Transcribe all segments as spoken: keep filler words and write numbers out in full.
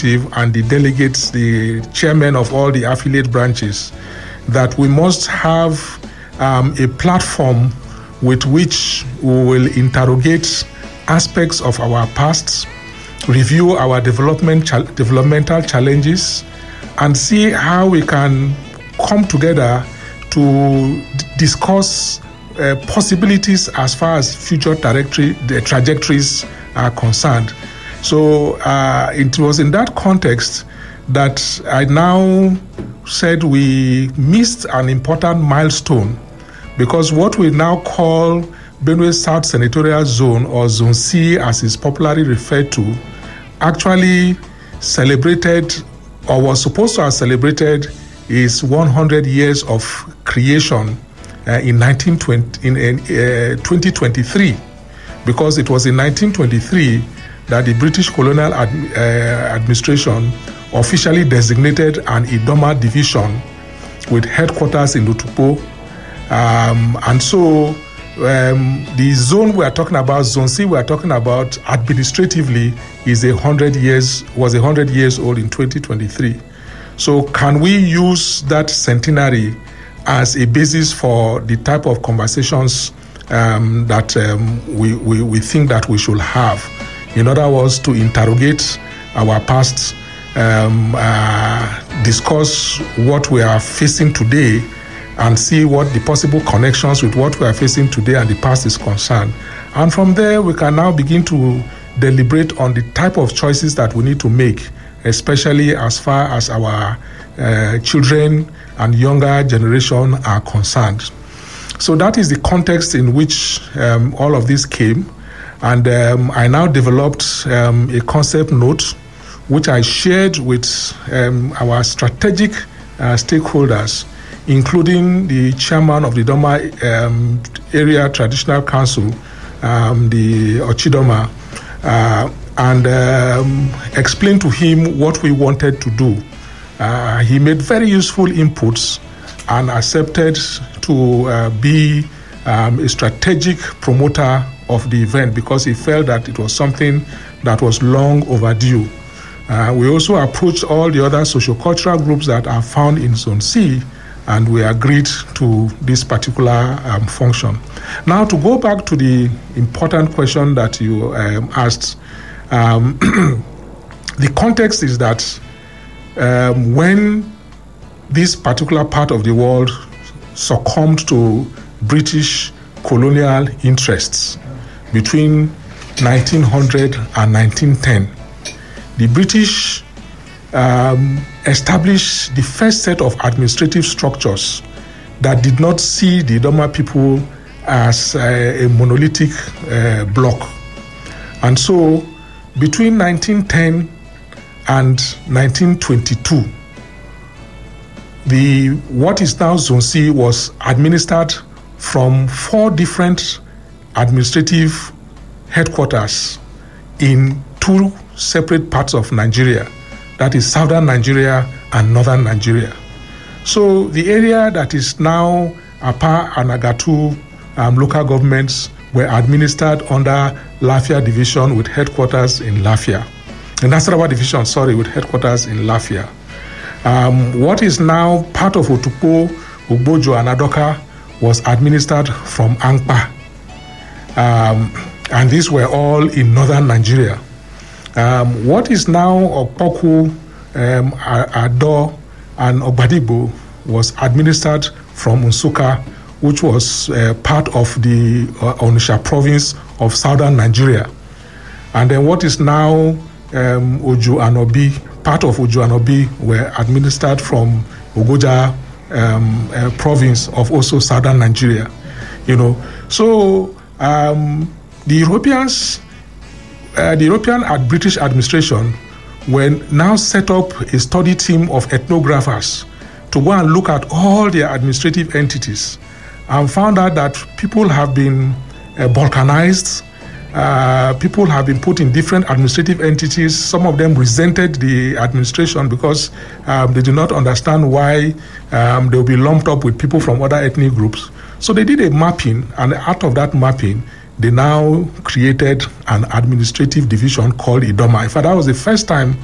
executive and the delegates, the chairmen of all the affiliate branches, that we must have um, a platform with which we will interrogate aspects of our past, review our development ch- developmental challenges, and see how we can come together to d- discuss uh, possibilities as far as future trajectory, the trajectories are concerned. So uh, it was in that context that I now said we missed an important milestone, because what we now call Benue South Senatorial Zone, or Zone C as is popularly referred to, actually celebrated, or was supposed to have celebrated, is one hundred years of creation uh, in nineteen twenty, in, in uh, twenty twenty-three, because it was in nineteen twenty-three that the British colonial ad, uh, administration officially designated an Idoma division with headquarters in Utukpo. Um, and so um, the zone we are talking about, Zone C we are talking about, administratively is a hundred years, was a hundred years old in twenty twenty-three. So can we use that centenary as a basis for the type of conversations um, that um, we, we, we think that we should have? In other words, to interrogate our past, um, uh, discuss what we are facing today, and see what the possible connections with what we are facing today and the past is concerned. And from there, we can now begin to deliberate on the type of choices that we need to make, especially as far as our uh, children and younger generation are concerned. So that is the context in which um, all of this came. And um, I now developed um, a concept note, which I shared with um, our strategic uh, stakeholders, including the chairman of the Idoma um, Area Traditional Council, um, the Ochidoma, uh, and um, explained to him what we wanted to do. Uh, he made very useful inputs and accepted to uh, be um, a strategic promoter of the event, because he felt that it was something that was long overdue. Uh, we also approached all the other sociocultural groups that are found in Zone C, and we agreed to this particular um, function. Now, to go back to the important question that you um, asked, um, the context is that um, when this particular part of the world succumbed to British colonial interests between nineteen hundred and nineteen ten, the British um, established the first set of administrative structures that did not see the Idoma people as a, a monolithic uh, bloc. And so between nineteen ten and nineteen twenty-two, the what is now Zone C was administered from four different administrative headquarters in two separate parts of Nigeria, that is southern Nigeria and northern Nigeria. So the area that is now Apa and Agatu um, local governments were administered under Lafia Division with headquarters in Lafia. The Nasarawa Division, sorry, with headquarters in Lafia. Um, what is now part of Otukpo, Ogbojo, and Adoka was administered from Angpa. Um, and these were all in northern Nigeria. Um, what is now Okpoku, um, Ado, and Ogbadibo was administered from Nsukka, which was uh, part of the uh, Onitsha province of southern Nigeria. And then what is now um, Ojo and Obi, part of Ojo and Obi were administered from Ogoja um, uh, province of also southern Nigeria. You know, so um, the Europeans, uh, the European and British administration were now set up a study team of ethnographers to go and look at all their administrative entities, and found out that people have been uh, balkanized. Uh, people have been put in different administrative entities. Some of them resented the administration because um, they do not understand why um, they will be lumped up with people from other ethnic groups. So they did a mapping, and out of that mapping, they now created an administrative division called Idoma. In fact, that was the first time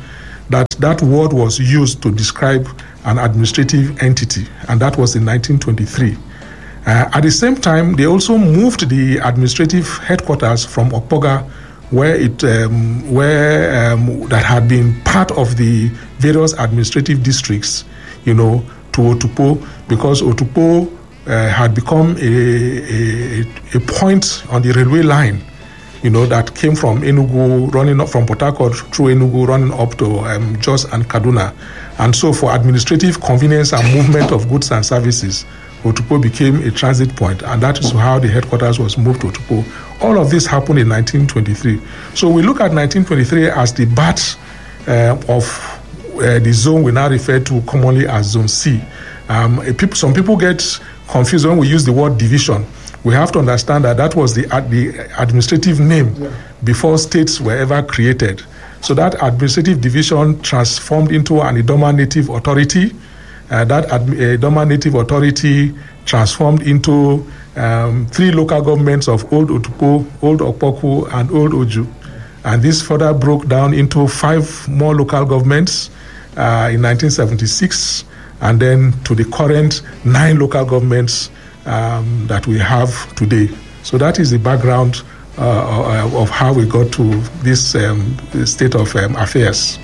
that that word was used to describe an administrative entity, and that was in nineteen twenty-three. Uh, at the same time, they also moved the administrative headquarters from Okpoga, where it um, where um, that had been part of the various administrative districts, you know, to Otukpo, because Otukpo uh, had become a, a a point on the railway line, you know, that came from Enugu, running up from Port Harcourt through Enugu, running up to um, Jos and Kaduna. And so for administrative convenience and movement of goods and services, Otukpo became a transit point, and that is how the headquarters was moved to Otukpo. All of this happened in nineteen twenty-three. So we look at nineteen twenty-three as the birth uh, of uh, the zone we now refer to commonly as Zone C. Um, people, some people get confused when we use the word division. We have to understand that that was the, uh, the administrative name yeah. before states were ever created. So that administrative division transformed into an Idoma Native Authority. Uh, that ad- Idoma Native Authority transformed into um, three local governments of Old Otukpo, Old Okpoku, and Old Oju. And this further broke down into five more local governments uh, in nineteen seventy-six, and then to the current nine local governments um, that we have today. So that is the background uh, of how we got to this um, state of um, affairs.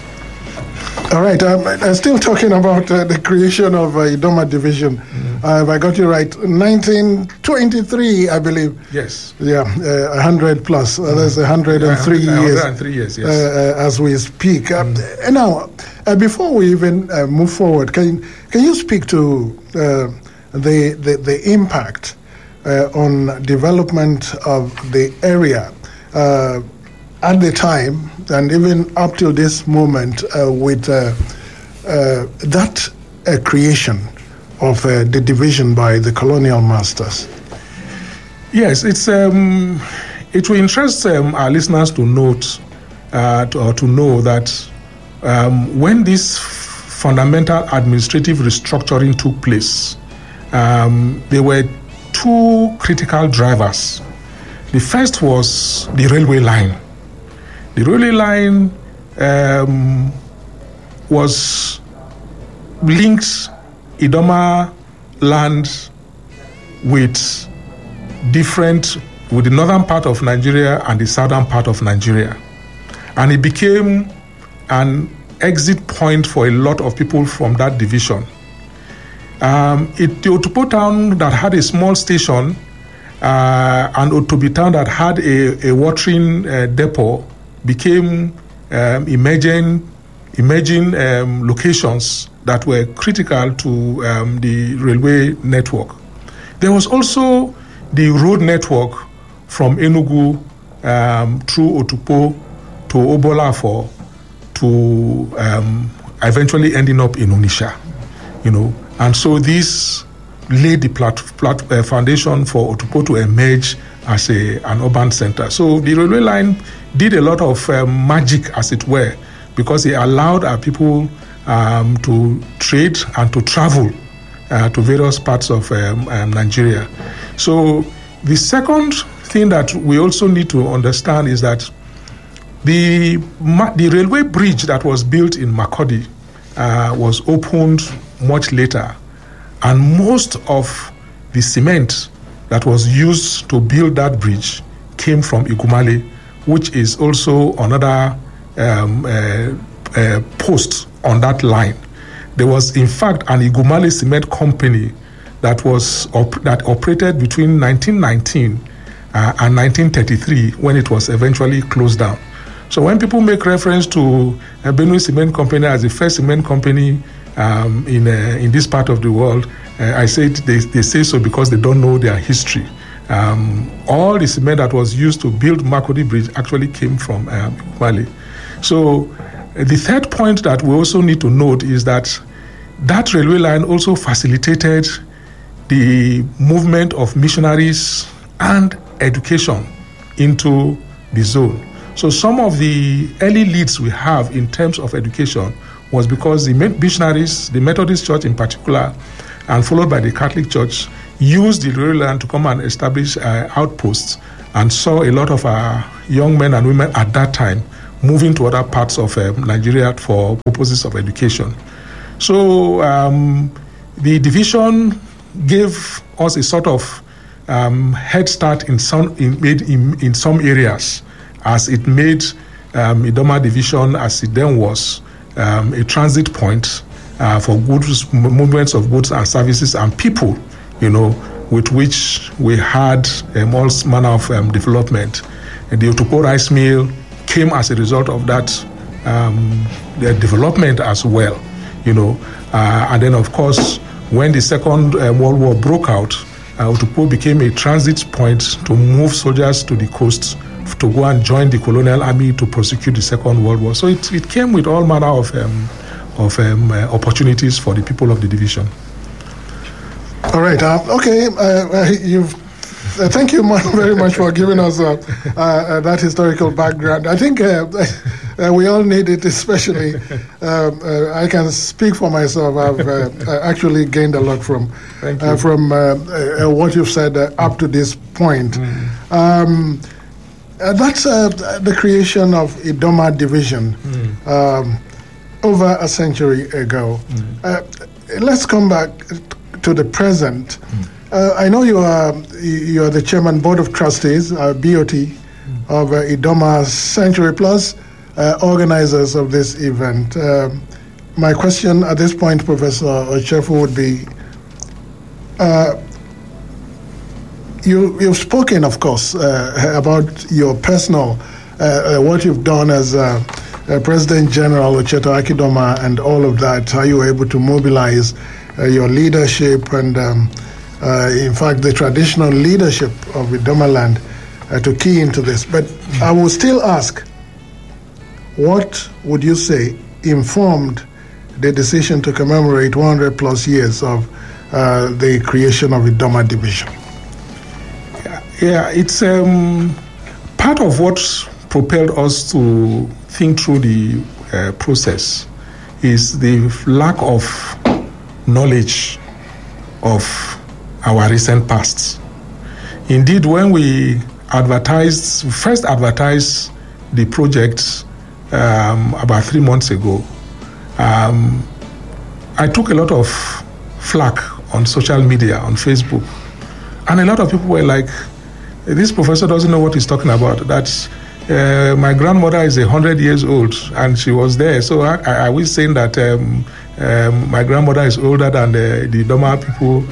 All right, um, I'm still talking about uh, the creation of uh, Idoma Division. Mm. Uh, if I got you right, nineteen twenty-three, I believe. Yes. Yeah, uh, one hundred plus. Uh, there's one hundred three yeah, years. one hundred three years, yes. Uh, uh, as we speak. Mm. Uh, now, uh, before we even uh, move forward, can can you speak to uh, the, the the impact uh, on development of the area uh, at the time, and even up till this moment, uh, with uh, uh, that uh, creation of uh, the division by the colonial masters? Yes, it's um, it will interest um, our listeners to note uh, to, or to know that um, when this fundamental administrative restructuring took place, um, there were two critical drivers. The first was the railway line. The railway line um, was linked Idoma land with different, with the northern part of Nigeria and the southern part of Nigeria. And it became an exit point for a lot of people from that division. Um, it, the Otukpo town that had a small station uh, and Otobi town that had a, a watering uh, depot became um, emerging, emerging um, locations that were critical to um, the railway network. There was also the road network from Enugu um, through Otukpo to Obolafo to um, eventually ending up in Onitsha, you know. And so this laid the plat- plat- uh, foundation for Otukpo to emerge as a, an urban center. So the railway line did a lot of um, magic, as it were, because it allowed our people um, to trade and to travel uh, to various parts of um, um, Nigeria. So the second thing that we also need to understand is that the the railway bridge that was built in Makurdi uh, was opened much later, and most of the cement that was used to build that bridge came from Igumale, which is also another um, uh, uh, post on that line. There was, in fact, an Igumale cement company that was op- that operated between nineteen nineteen uh, and nineteen thirty-three, when it was eventually closed down. So when people make reference to a Benue Cement Company as the first cement company um, in uh, in this part of the world, uh, I say they, they say so because they don't know their history. Um, all the cement that was used to build Makurdi Bridge actually came from um, Mali. So uh, the third point that we also need to note is that that railway line also facilitated the movement of missionaries and education into the zone. So some of the early leads we have in terms of education was because the missionaries, the Methodist Church in particular, and followed by the Catholic Church, used the railway line to come and establish uh, outposts, and saw a lot of our young men and women at that time moving to other parts of um, Nigeria for purposes of education. So um, the division gave us a sort of um, head start in some in, in, in some areas, as it made um, Idoma division, as it then was, um, a transit point uh, for goods, movements of goods and services and people, you know, with which we had um, all manner of um, development. And the Otukpo rice mill came as a result of that um, the development as well, you know. Uh, and then, of course, when the Second uh, World War broke out, uh, Otukpo became a transit point to move soldiers to the coast to go and join the colonial army to prosecute the Second World War. So it, it came with all manner of um, of um, uh, opportunities for the people of the division. All right. Uh, okay. Uh, uh, you've. Uh, thank you very much for giving us uh, uh, uh, that historical background. I think uh, uh, we all need it, especially. Um, uh, I can speak for myself. I've uh, actually gained a lot from uh, from uh, uh, what you've said uh, up to this point. Mm. Um, uh, that's uh, the creation of Idoma Division mm. um, over a century ago. Mm. Uh, let's come back to the present. Mm. Uh, I know you are you are the chairman board of trustees, uh, B O T, mm. of uh, Idoma Century Plus, uh, organizers of this event. Uh, my question at this point, Professor Ochefu, would be: uh, you you've spoken, of course, uh, about your personal uh, uh, what you've done as uh, uh, President General Ocheto Akindoma and all of that. How you were able to mobilize uh, your leadership and. Um, Uh, in fact, the traditional leadership of Idoma land uh, to key into this. But I will still ask, what would you say informed the decision to commemorate one hundred plus years of uh, the creation of Idoma Division? Yeah, yeah it's um, part of what propelled us to think through the uh, process is the lack of knowledge of our recent past. Indeed, when we advertised, first advertised the project um, about three months ago, um, I took a lot of flack on social media, on Facebook, and a lot of people were like, this professor doesn't know what he's talking about. That's uh, my grandmother is a hundred years old, and she was there. So I, I, I was saying that um, um, my grandmother is older than the, the Idoma people.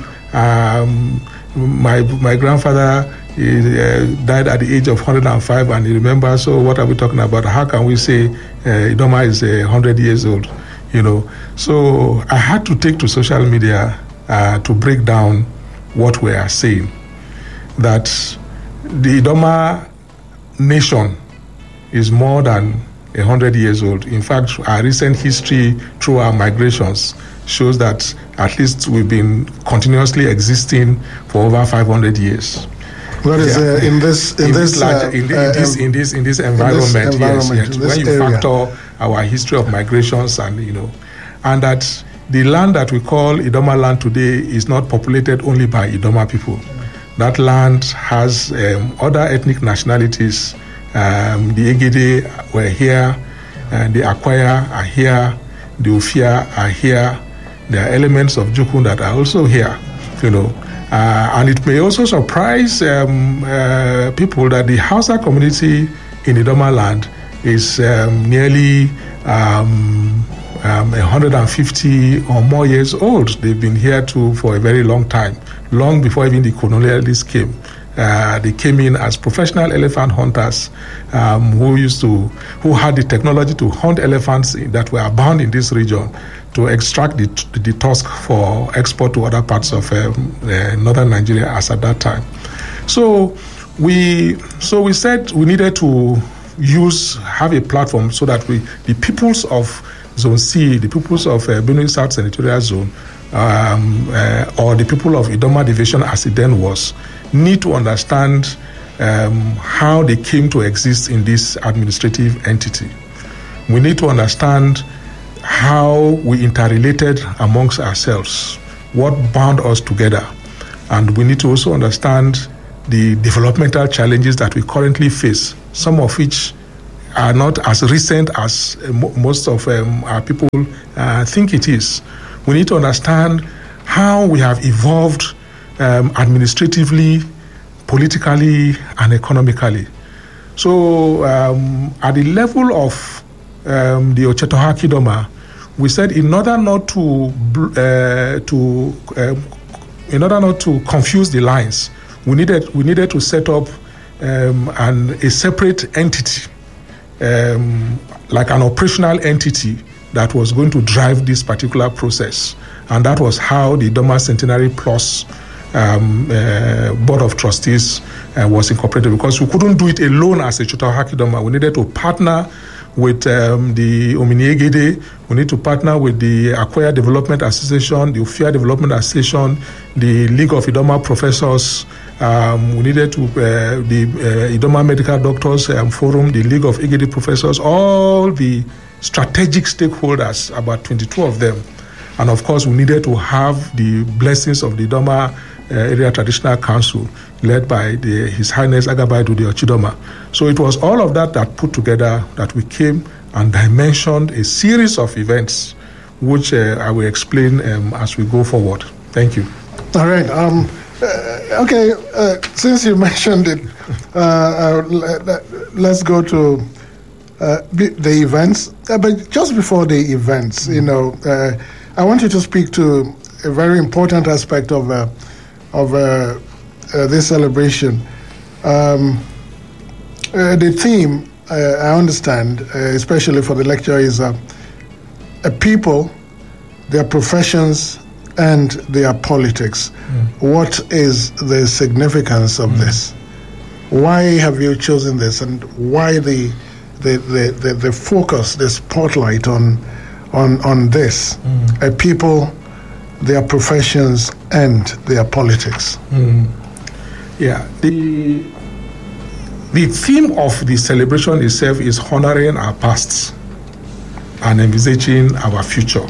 Um, my my grandfather he, uh, died at the age of one hundred five, and he remembers. So what are we talking about? How can we say uh, Idoma is a uh, hundred years old? You know. So I had to take to social media uh, to break down what we are saying. That the Idoma nation is more than a hundred years old. In fact, our recent history through our migrations shows that at least we've been continuously existing for over five hundred years. What is yeah. uh, in this in, in this, this large, uh, in, the, in this in this in this environment? In this environment yes, yes. This when you area. factor our history of migrations and you know, and that the land that we call Idoma land today is not populated only by Idoma people. That land has um, other ethnic nationalities. Um, the Egede were here, and the Akwaya are here, the Ufia are here. There are elements of Jukun that are also here, you know. Uh, and it may also surprise um, uh, people that the Hausa community in Idoma land is um, nearly um, um, one hundred fifty or more years old. They've been here too for a very long time, long before even the colonialists came. Uh, they came in as professional elephant hunters um, who used to, who had the technology to hunt elephants that were abound in this region, to extract the, the tusk for export to other parts of um, uh, northern Nigeria as at that time. So we, so we said we needed to use, have a platform so that we, the peoples of Zone C, the peoples of uh, Benue South Senatorial Zone, um, uh, or the people of Idoma Division as it then was, need to understand um, how they came to exist in this administrative entity. We need to understand how we interrelated amongst ourselves, what bound us together. And we need to also understand the developmental challenges that we currently face, some of which are not as recent as uh, mo- most of um, our people uh, think it is. We need to understand how we have evolved um, administratively, politically, and economically. So um, at the level of um, the Ochetoha Kidoma, we said in order not to uh, to um, in order not to confuse the lines, we needed we needed to set up um, an, a separate entity, um, like an operational entity that was going to drive this particular process, and that was how the Idoma Centenary Plus um, uh, Board of Trustees uh, was incorporated, because we couldn't do it alone as a Ochetoha Kidoma. We needed to partner with um, the Ominiegede, we need to partner with the Acquire Development Association, the Ufia Development Association, the League of Idoma Professors, um, we needed to, uh, the uh, Idoma Medical Doctors um, Forum, the League of Igede Professors, all the strategic stakeholders, about twenty-two of them. And of course, we needed to have the blessings of the Idoma uh, Area Traditional Council, led by the, His Highness Agabaidu de Ochidoma. So it was all of that that put together that we came and dimensioned a series of events, which uh, I will explain um, as we go forward. Thank you. All right. Um, uh, okay. Uh, since you mentioned it, uh, uh, let, let's go to uh, the events. Uh, but just before the events, you know, uh, I want you to speak to a very important aspect of uh, of uh, uh, this celebration. Um, uh, the theme, uh, I understand, uh, especially for the lecture, is uh, a people, their professions, and their politics. Mm. What is the significance of mm. this? Why have you chosen this, and why the the the, the, the focus, the spotlight on on on this? Mm. A people, their professions, and their politics. Mm. Yeah, the the theme of the celebration itself is honoring our past and envisaging our future.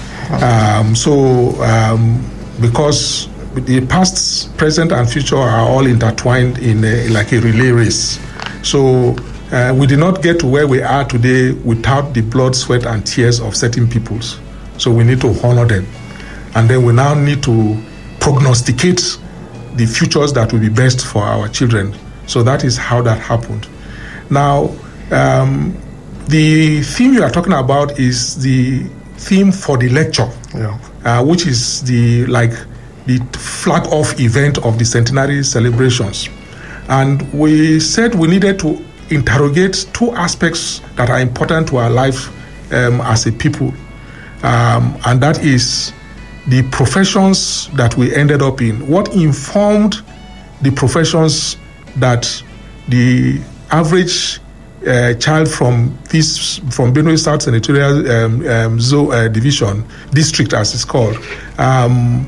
Um, so, um, because the past, present, and future are all intertwined in a, like a relay race. So, uh, we did not get to where we are today without the blood, sweat, and tears of certain peoples. So, we need to honor them. And then we now need to prognosticate the futures that will be best for our children. So that is how that happened. Now, um, the theme you are talking about is the theme for the lecture, yeah. uh, which is the like the flag-off event of the centenary celebrations. And we said we needed to interrogate two aspects that are important to our life um, as a people, um, and that is the professions that we ended up in. What informed the professions that the average uh, child from this from Benue South Senatorial um, um, Zo, uh, Division district, as it's called, um,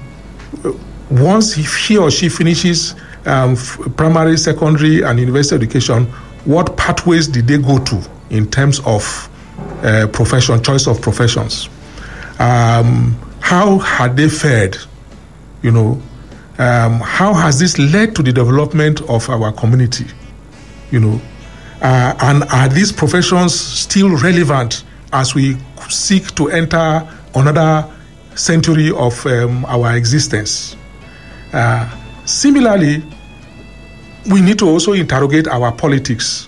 once he, he or she finishes um, f- primary, secondary, and university education, what pathways did they go to in terms of uh, profession, choice of professions? Um, How had they fared? You know, um, how has this led to the development of our community? You know, uh, and are these professions still relevant as we seek to enter another century of um, our existence? Uh, similarly, we need to also interrogate our politics.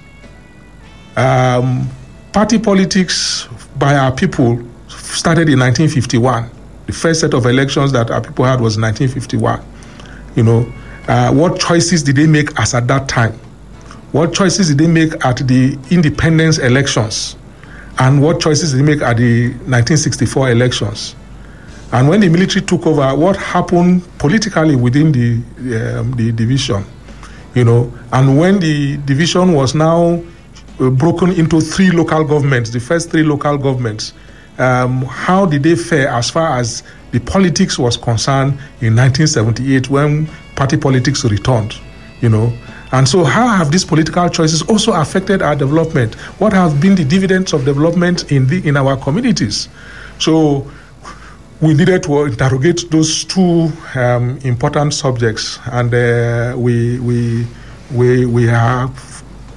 Um, party politics by our people started in nineteen fifty-one. The first set of elections that our people had was nineteen fifty-one. You know, uh, what choices did they make as at that time? What choices did they make at the independence elections? And what choices did they make at the nineteen sixty-four elections? And when the military took over, what happened politically within the um, the division? You know, and when the division was now uh, broken into three local governments, the first three local governments, Um, how did they fare as far as the politics was concerned in nineteen seventy-eight when party politics returned, you know? And so how have these political choices also affected our development? What have been the dividends of development in the in our communities? So we needed to interrogate those two um, important subjects, and uh, we we we we have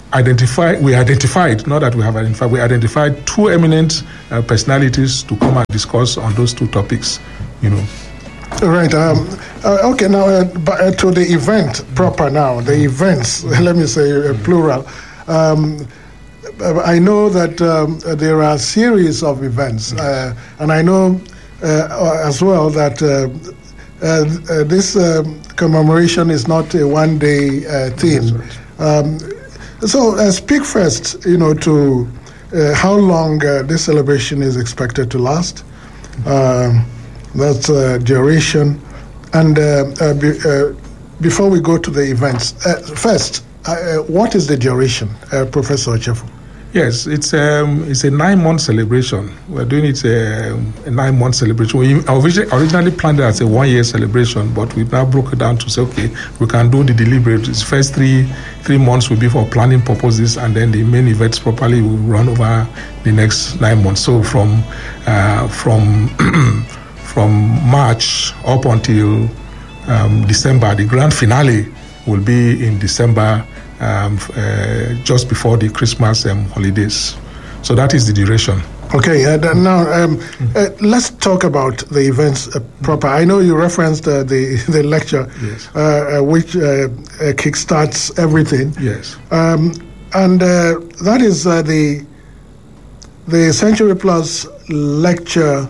identified, we identified, not that we have identified, we identified two eminent uh, personalities to come and discuss on those two topics, you know. Right. Um, uh, okay, now uh, but, uh, to the event proper now, the events, let me say uh, plural. Um, I know that um, there are a series of events, uh, and I know uh, as well that uh, uh, uh, this uh, commemoration is not a one-day uh, thing. Um, so uh, speak first, you know, to uh, how long uh, this celebration is expected to last. Uh, that's uh, duration. And uh, uh, be, uh, before we go to the events, uh, first, uh, what is the duration, uh, Professor Ochefu? Yes, it's um, it's a nine-month celebration. We're doing it a, a nine-month celebration. We originally planned it as a one-year celebration, but we now broke it down to say, okay, we can do the deliberate. It's first three three months will be for planning purposes, and then the main events properly will run over the next nine months. So from uh, from from March up until um, December, the grand finale will be in December. Um, uh, just before the Christmas um, holidays. So that is the duration. Okay, uh, now um, mm-hmm. uh, let's talk about the events uh, proper. I know you referenced uh, the the lecture, yes. uh, uh, which uh, uh, kickstarts everything. Yes, um, and uh, that is uh, the the Century Plus lecture.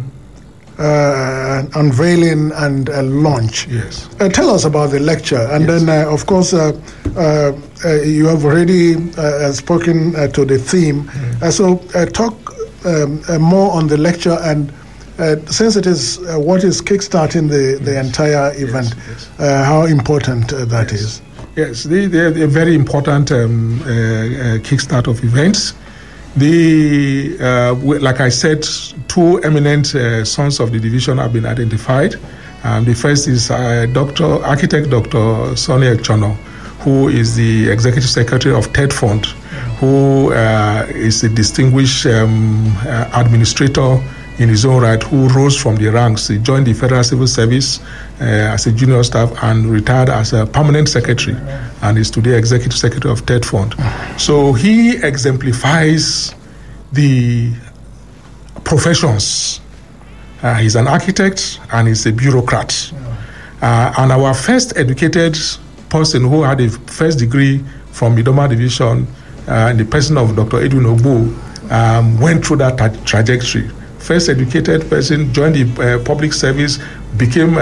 Uh, unveiling and uh, launch. Yes. Uh, tell us about the lecture, and yes. then, uh, of course, uh, uh, uh, you have already uh, spoken uh, to the theme. Mm. Uh, so, uh, talk um, uh, more on the lecture, and uh, since it is uh, what is kickstarting the, the yes. entire event, yes. Yes. Uh, how important uh, that yes. is. Yes, they, they're a very important um, uh, uh, kickstart of events. The uh, like I said, two eminent uh, sons of the division have been identified. Um, the first is uh, Doctor Architect Doctor Sonny Ekchono, who is the Executive Secretary of TED Fund, who uh, is a distinguished um, uh, administrator in his own right, who rose from the ranks. He joined the Federal Civil Service uh, as a junior staff and retired as a permanent secretary, and is today Executive Secretary of TED Fund. So he exemplifies the professions. Uh, he's an architect and he's a bureaucrat. Uh, and our first educated person who had a first degree from Idoma Division, uh, in the person of Doctor Edwin Ogbo, um, went through that tra- trajectory. First educated person, joined the uh, public service, became a,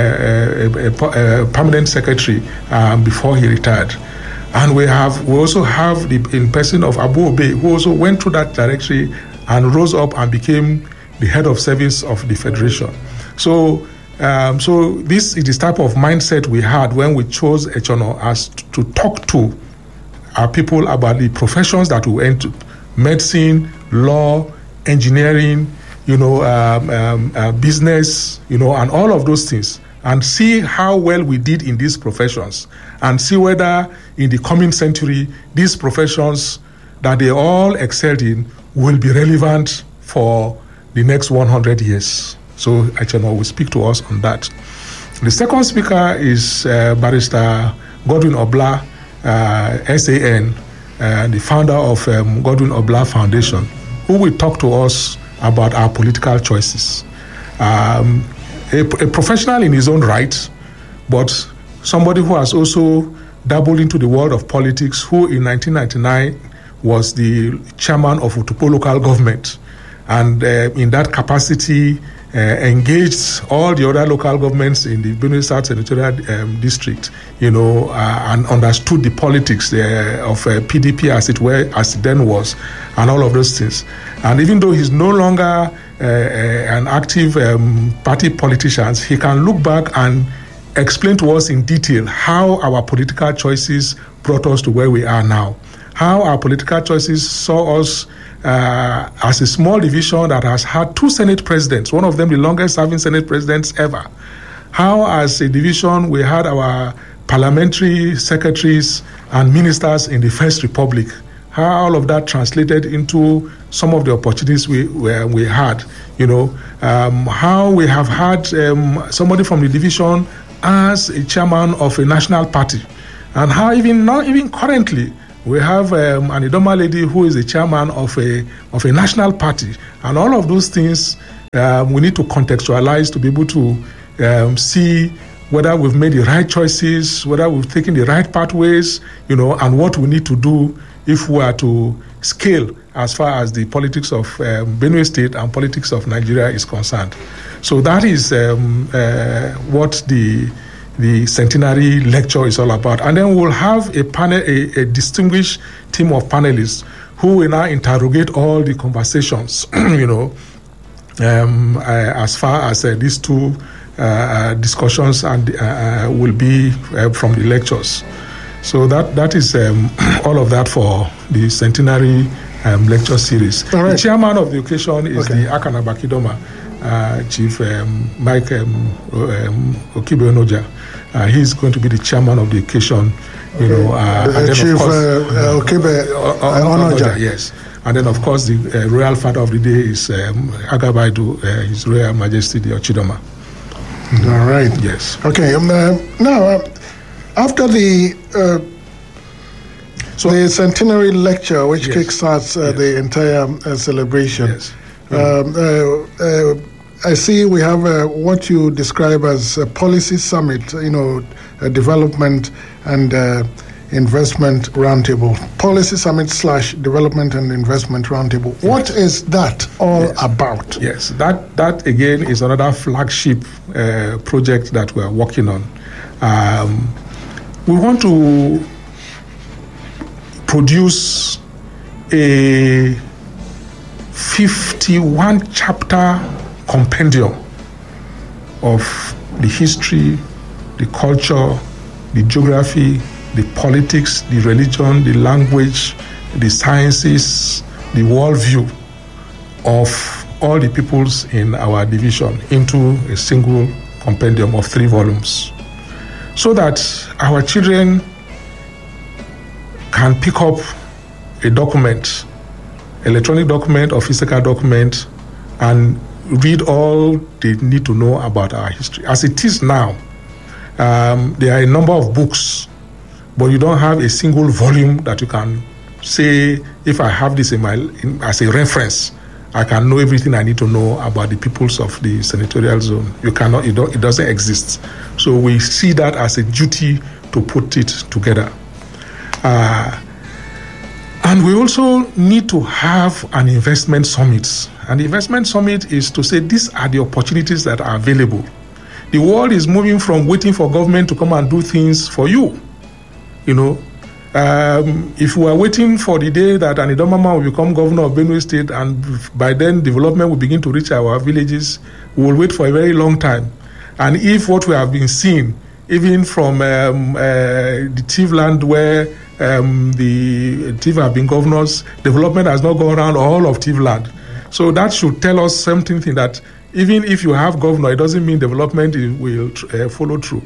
a, a, a permanent secretary um, before he retired. And we have we also have the in person of Abu Obe, who also went through that trajectory and rose up and became the head of service of the Federation. So um, so this is the type of mindset we had when we chose Ekchono as to talk to our people about the professions that we went to: medicine, law, engineering, you know, um, um, uh, business, you know, and all of those things, and see how well we did in these professions, and see whether in the coming century these professions that they all excelled in will be relevant for the next one hundred years. So Ekchono will speak to us on that. The second speaker is uh, Barrister Godwin Obla, uh, S A N, uh, the founder of um, Godwin Obla Foundation, who will talk to us about our political choices. Um, a, a professional in his own right, but somebody who has also dabbled into the world of politics, who in nineteen ninety-nine was the chairman of Utupo local government, and uh, in that capacity uh, engaged all the other local governments in the Benue South Senatorial um, district, you know, uh, and understood the politics uh, of uh, P D P as it were, as it then was, and all of those things. And even though he's no longer uh, uh, an active um, party politician, he can look back and explain to us in detail how our political choices brought us to where we are now, how our political choices saw us uh, as a small division that has had two Senate presidents, one of them the longest serving Senate presidents ever. How as a division we had our parliamentary secretaries and ministers in the First Republic. How all of that translated into some of the opportunities we we, we had, you know. Um, how we have had um, somebody from the division as a chairman of a national party, and how even not even currently We have um, an Idoma lady who is the chairman of a of a national party, and all of those things um, we need to contextualize to be able to um, see whether we've made the right choices, whether we've taken the right pathways, you know, and what we need to do if we are to scale as far as the politics of um, Benue State and politics of Nigeria is concerned. So that is um, uh, what the the centenary lecture is all about. And then we'll have a panel, a, a distinguished team of panelists who will now interrogate all the conversations, you know, um, uh, as far as uh, these two uh, discussions and uh, will be uh, from the lectures. So that that is um, all of that for the centenary um, lecture series. Right. The chairman of the occasion is okay. the Akana Bakidoma, uh, Chief um, Mike um, um, Okibe Onoja. Uh, he's going to be the chairman of the occasion, you okay. know. Uh, the, and then Chief of course, uh, Okibe uh, Onoja. Yes. And then, of course, the uh, royal father of the day is um, Agabaidu, uh, His Royal Majesty the Ochidoma. Mm-hmm. All right. Yes. Okay. Um, uh, now, uh, after the uh, so, the centenary lecture, which yes. kickstarts uh, yes. the entire uh, celebration, yes. um, uh, uh, I see we have uh, what you describe as a policy summit, you know, a development and uh, investment roundtable. Policy summit slash development and investment roundtable. Yes. What is that all yes. about? Yes, that, that again is another flagship uh, project that we're working on. Um, we want to produce a fifty-one chapter compendium of the history, the culture, the geography, the politics, the religion, the language, the sciences, the worldview of all the peoples in our division into a single compendium of three volumes, so that our children can pick up a document, electronic document or physical document, and read all they need to know about our history. As it is now, um, there are a number of books, but you don't have a single volume that you can say, if I have this in my in, as a reference, I can know everything I need to know about the peoples of the senatorial zone. You cannot, it, don't, it doesn't exist. So we see that as a duty to put it together. Uh, and we also need to have an investment summit. And the investment summit is to say these are the opportunities that are available. The world is moving from waiting for government to come and do things for you. You know, um, if we are waiting for the day that an Idoma man will become governor of Benue State, and by then development will begin to reach our villages, we will wait for a very long time. And if what we have been seeing, even from um, uh, the Tiv land where um, the Tiv have been governors, development has not gone around all of Tiv land. So that should tell us something that even if you have governor, it doesn't mean development will uh, follow through.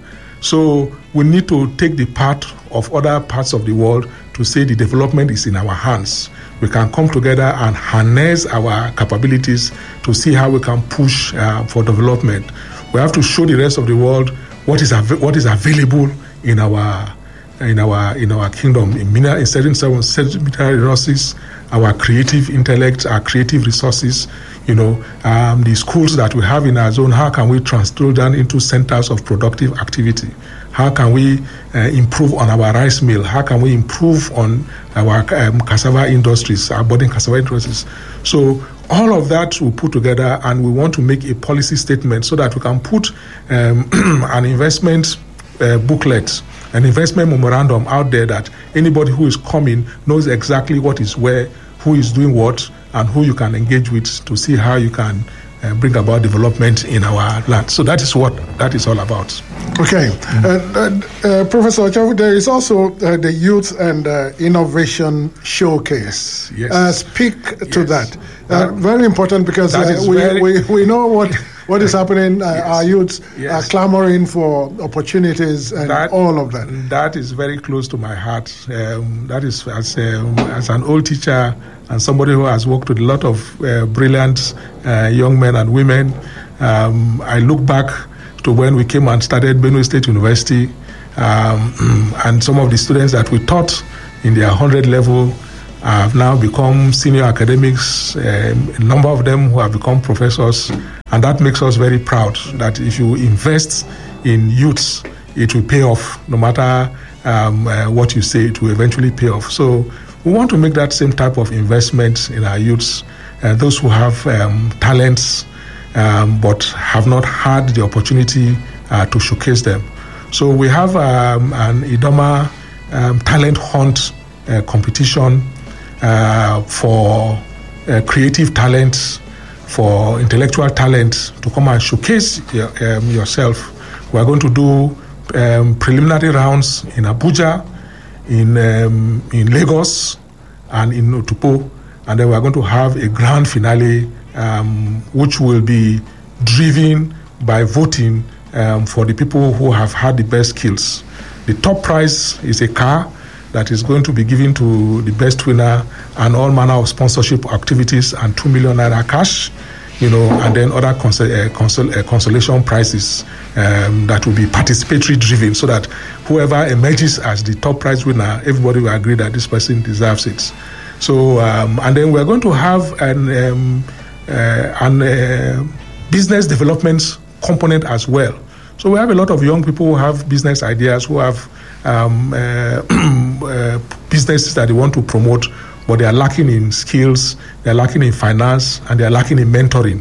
So we need to take the part of other parts of the world to say the development is in our hands. We can come together and harness our capabilities to see how we can push uh, for development. We have to show the rest of the world what is av- what is available in our in our in our kingdom, in, mineral, in certain certain mineral resources, our creative intellect, our creative resources. You know, um, the schools that we have in our zone, how can we transfer them into centers of productive activity? How can we uh, improve on our rice mill? How can we improve on our um, cassava industries, our budding cassava industries? So all of that we put together, and we want to make a policy statement so that we can put um, an investment uh, booklet, an investment memorandum out there that anybody who is coming knows exactly what is where, who is doing what, and who you can engage with to see how you can uh, bring about development in our land. So that is what that is all about. Okay. Mm-hmm. uh, uh, uh, Professor Ochafu, there is also uh, the Youth and uh, Innovation Showcase. Yes. Uh, speak to yes. that. Uh, that. Very important, because uh, we, very we we know what what is happening. Uh, yes. Our youths yes. are clamoring for opportunities and that, all of that. That is very close to my heart. Um, that is, as, um, as an old teacher and somebody who has worked with a lot of uh, brilliant uh, young men and women, um, I look back to when we came and started Benue State University, um, and some of the students that we taught, in their one hundred level have now become senior academics, um, a number of them who have become professors, and that makes us very proud that if you invest in youths, it will pay off. No matter um, uh, what you say, it will eventually pay off. So we want to make that same type of investment in our youths, uh, those who have um, talents um, but have not had the opportunity uh, to showcase them. So we have um, an IDOMA um, talent hunt uh, competition uh, for uh, creative talent, for intellectual talent to come and showcase your, um, yourself. We are going to do um, preliminary rounds in Abuja, in um, in Lagos, and in Otupo, and then we are going to have a grand finale, um, which will be driven by voting um, for the people who have had the best skills. The top prize is a car that is going to be given to the best winner, and all manner of sponsorship activities and two million naira cash, you know, and then other consol- uh, consol- uh, consolation prizes um, that will be participatory driven, so that whoever emerges as the top prize winner, everybody will agree that this person deserves it. So, um, and then we're going to have an, um, uh, an uh, business development component as well. So we have a lot of young people who have business ideas, who have um, uh, uh, businesses that they want to promote, but they are lacking in skills, they are lacking in finance, and they are lacking in mentoring.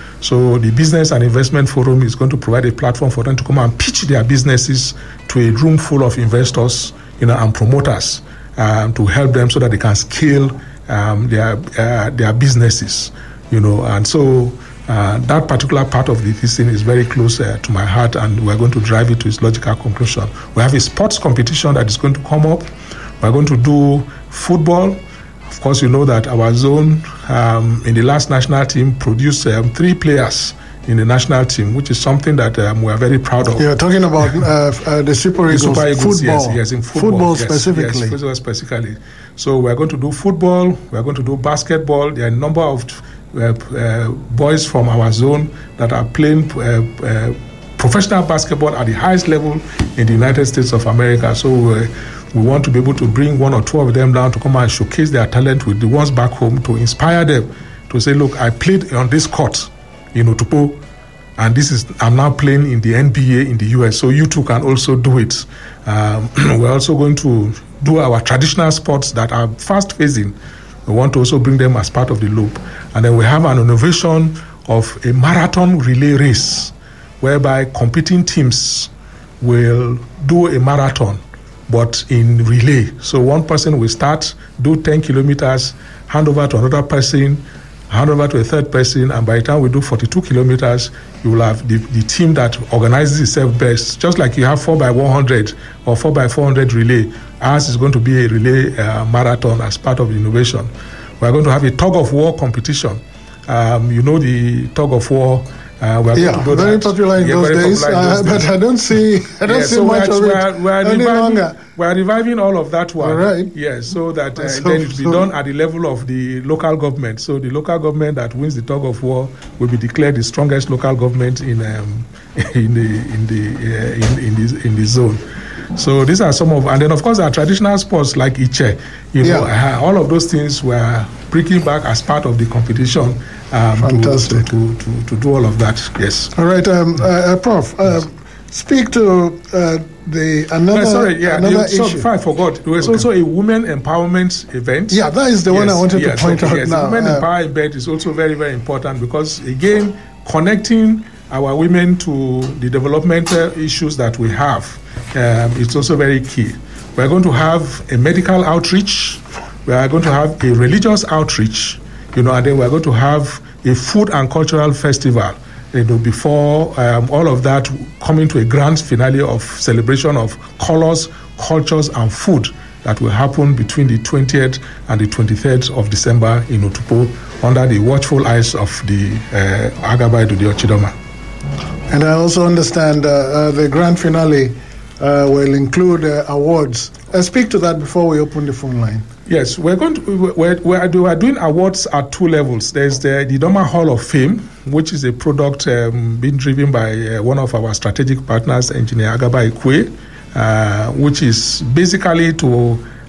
So the Business and Investment Forum is going to provide a platform for them to come and pitch their businesses to a room full of investors, you know, and promoters um, to help them so that they can scale um, their uh, their businesses, you know. And so uh, that particular part of the thing is very close uh, to my heart, and we're going to drive it to its logical conclusion. We have a sports competition that is going to come up. We're going to do football. Of course, you know that our zone um, in the last national team produced um, three players in the national team, which is something that um, we are very proud of. You're talking about uh, uh, the Super Eagles, the Super Eagles, football. Yes, yes, in football, football yes, specifically. Yes, football specifically. So we're going to do football. We're going to do basketball. There are a number of uh, uh, boys from our zone that are playing uh, uh, professional basketball at the highest level in the United States of America. So uh, we want to be able to bring one or two of them down to come and showcase their talent with the ones back home, to inspire them to say, look, I played on this court in Otupo, and this is I'm now playing in the N B A in the U S, so you too can also do it. Um, we're also going to do our traditional sports that are fast-pacing. We want to also bring them as part of the loop. And then we have an innovation of a marathon relay race, whereby competing teams will do a marathon, but in relay. So one person will start, do ten kilometers, hand over to another person, hand over to a third person, and by the time we do forty-two kilometers, you will have the, the team that organizes itself best. Just like you have four by one hundred or four by four hundred relay, ours is going to be a relay uh, marathon as part of the innovation. We are going to have a tug of war competition. Um, you know the tug of war. Uh, we are yeah, going to do very that. popular in yeah, those days, in those uh, days. but I don't see, I don't yeah, see so much of we it are, we are any reviving, longer. We are reviving all of that one. All right. Yes, so that uh, So- then it will be so- done at the level of the local government. So the local government that wins the tug of war will be declared the strongest local government in um, in the in the uh, in in the, in the zone. So these are some of, and then of course our traditional sports like Iche, you know, Yeah. uh, all of those things were bringing back as part of the competition. Um, to, Fantastic. to, to, to do all of that. Yes. All right, um, uh, uh, Prof, uh, speak to uh, the another, No, sorry, yeah, another you- so, issue. I forgot. There was Okay. also a women empowerment event. Yeah, that is the one I wanted yes, to point okay, out yes. now. The women Uh, empowerment event is also very, very important because, again, connecting our women to the developmental issues that we have um, is also very key. We're going to have a medical outreach. We are going to have a religious outreach, you know, and then we're going to have a food and cultural festival, you know, before um, all of that coming to a grand finale of celebration of colors, cultures, and food that will happen between the twentieth and the twenty-third of December in Otupo under the watchful eyes of the uh, Agaba Edude Ochidoma. And I also understand uh, uh, the grand finale uh, will include uh, awards. Uh, speak to that before we open the phone line. Yes, we're going to we're, we're, we're doing awards at two levels. There's the, the Idoma Hall of Fame, which is a product um, being driven by uh, one of our strategic partners, Engineer Agaba Ikwe, uh, which is basically to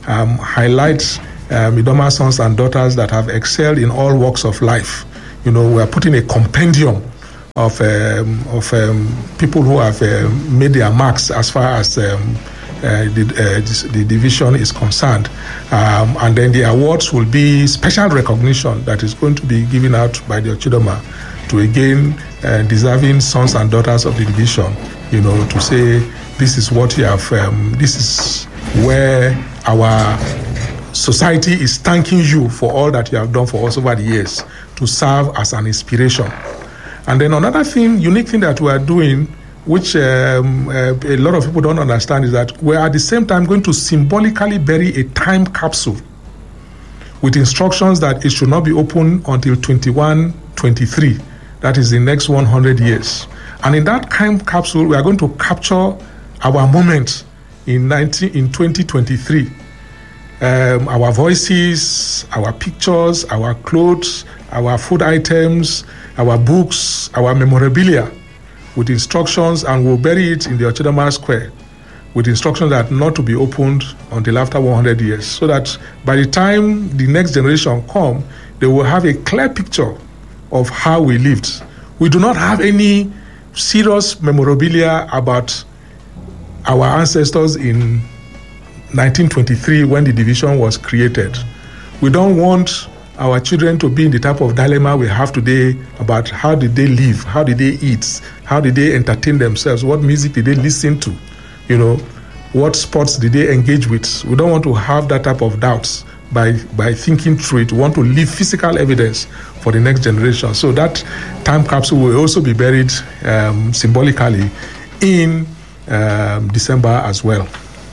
um, highlight um, Idoma sons and daughters that have excelled in all walks of life. You know, we are putting a compendium of um, of um, people who have uh, made their marks as far as um, uh, the, uh, the division is concerned. Um, and then the awards will be special recognition that is going to be given out by the Ochidoma to again uh, deserving sons and daughters of the division, you know, to say this is what you have, um, this is where our society is thanking you for all that you have done for us over the years to serve as an inspiration. And then another thing, unique thing that we are doing, which um, uh, a lot of people don't understand, is that we are at the same time going to symbolically bury a time capsule with instructions that it should not be open until twenty-one twenty-three. That is the next one hundred years. And in that time capsule, we are going to capture our moment in, nineteen, in twenty twenty-three. Um, our voices, our pictures, our clothes, our food items, our books, our memorabilia, with instructions, and we'll bury it in the Ochidoma Square with instructions that not to be opened until after one hundred years, so that by the time the next generation come, they will have a clear picture of how we lived. We do not have any serious memorabilia about our ancestors in nineteen twenty-three when the division was created. We don't want our children to be in the type of dilemma we have today about how did they live, how did they eat, how did they entertain themselves, what music did they listen to, you know, what sports did they engage with. We don't want to have that type of doubts by, by thinking through it. We want to leave physical evidence for the next generation. So that time capsule will also be buried um, symbolically in um, December as well.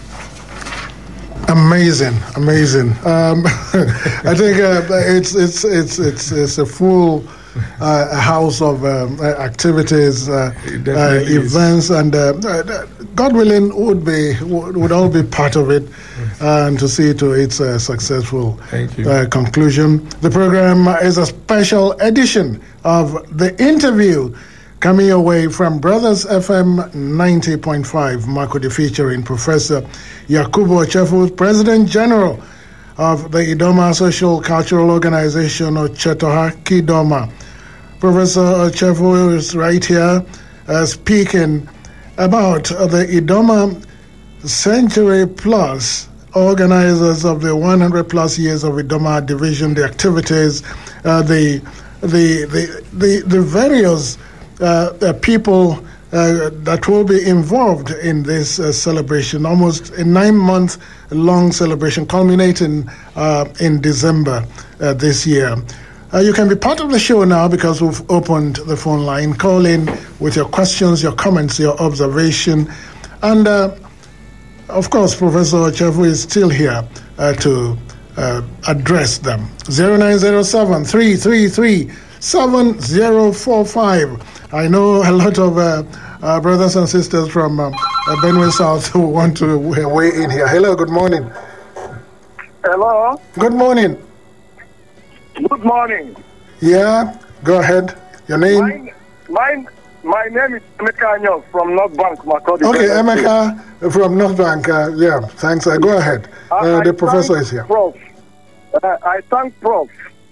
Amazing, amazing. Um, I think uh, it's it's it's it's it's a full uh, house of um, activities, uh, uh, events, and uh, God willing, would be would, would all be part of it, uh, and to see to its uh, successful uh, conclusion. The program is a special edition of The Interview, coming your way from Brothers F M ninety point five, Makurdi, featuring Professor Yakubu Ochefu, President General of the Idoma Social Cultural Organization, Ochetoha Kidoma. Professor Ochefu is right here uh, speaking about the Idoma Century Plus, organizers of the one hundred plus years of Idoma Division, the activities, uh, the, the, the, the, the various Uh, uh, people uh, that will be involved in this uh, celebration, almost a nine-month-long celebration culminating uh, in December uh, this year. Uh, you can be part of the show now because we've opened the phone line. Call in with your questions, your comments, your observation. And, uh, of course, Professor Ochefu is still here uh, to uh, address them. zero nine zero seven, three three three, seven zero four five. I know a lot of uh, uh, brothers and sisters from uh, Benue South who want to weigh in here. Hello, good morning. Hello. Good morning. Good morning. Yeah, go ahead. Your name? My, my, my name is Emeka Anyos from North Bank, Makurdi. Okay, Emeka from North Bank. Uh, yeah, thanks. Uh, go ahead. Uh, the professor is here. Prof. Uh, I thank Prof.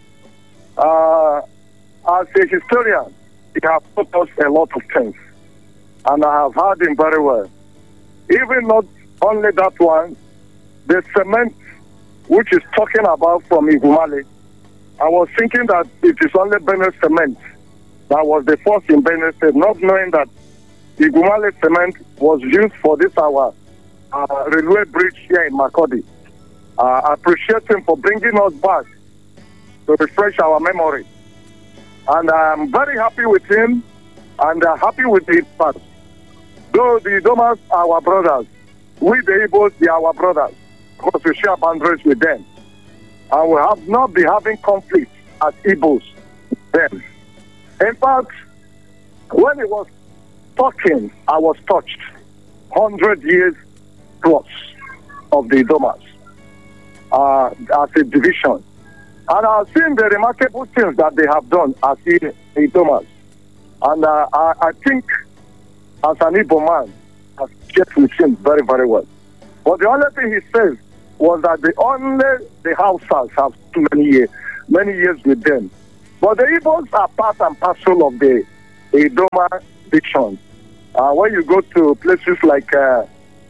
Uh, as a historian, he has taught us a lot of things, and I have heard him very well. Even not only that one, the cement which is talking about from Igumale, I was thinking that it is only Benue cement that was the first in Benue State, not knowing that Igumale cement was used for this our uh, railway bridge here in Makurdi. Uh, I appreciate him for bringing us back to refresh our memory. And I'm very happy with him, and uh, happy with the impact. Though the Idomas are our brothers, we the Igbos, they are our brothers, because we share boundaries with them. And we have not been having conflict as Igbos with them. In fact, when he was talking, I was touched. one hundred years plus of the Idomas uh, as a division. And I've seen the remarkable things that they have done as Idomas. And uh, I, I think, as an Igbo man, I've checked with him very, very well. But the only thing he says was that the only the Hausas have too many years, many years with them. But the Igbos are part and parcel of the Idoma diction. Uh, when you go to places like uh,